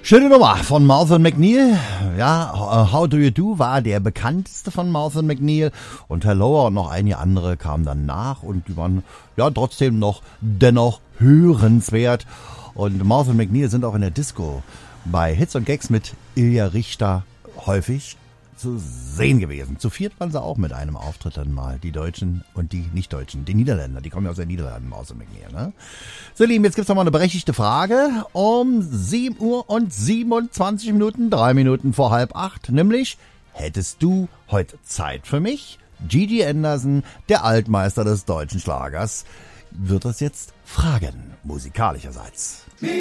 Schöne Nummer von Martha McNeil. Ja, How Do You Do war der bekannteste von Martha McNeil. Und Hello und noch einige andere kamen dann nach. Und die waren ja trotzdem noch dennoch hörenswert. Und Martha McNeil sind auch in der Disco bei Hits und Gags mit Ilja Richter häufig zu sehen gewesen. Zu viert waren sie auch mit einem Auftritt dann mal. Die Deutschen und die Nicht-Deutschen. Die Niederländer, die kommen ja aus den Niederlanden, Martha McNeil, ne? So, Lieben, jetzt gibt's noch mal eine berechtigte Frage um 7 Uhr und 27 Minuten, 3 Minuten vor 7:30. Nämlich, hättest du heute Zeit für mich? Gigi Anderson, der Altmeister des deutschen Schlagers, wird das jetzt fragen, musikalischerseits.